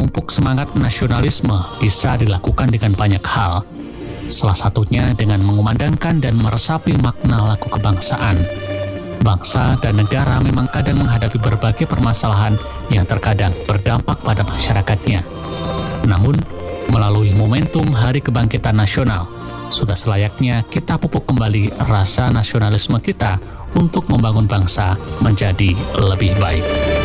memupuk semangat nasionalisme bisa dilakukan dengan banyak hal. Salah satunya dengan mengumandangkan dan meresapi makna lagu kebangsaan. Bangsa dan negara memang kadang menghadapi berbagai permasalahan yang terkadang berdampak pada masyarakatnya. Namun, melalui momentum Hari Kebangkitan Nasional, sudah selayaknya kita pupuk kembali rasa nasionalisme kita untuk membangun bangsa menjadi lebih baik.